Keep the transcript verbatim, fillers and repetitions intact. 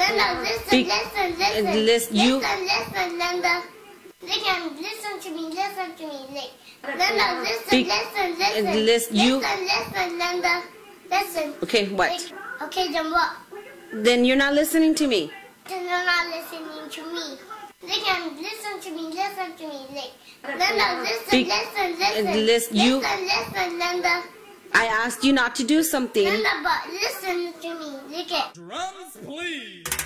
Linda, listen, Be- listen, listen. uh, listen, you- Listen, listen, Linda. Listen, listen to me, listen to me. Li- Linda, listen, Be- listen, uh, listen. listen, you- Listen, listen, Linda. Listen. Okay, what? Like- Okay, then what? Then you're not listening to me. Then you're not listening to me. Listen, listen to me, listen to me. Li- Linda, listen, Be- listen, uh, listen. listen, you- Listen, listen, Linda. I asked you not to do something. Linda, but listen to me. Look at. Drums, please.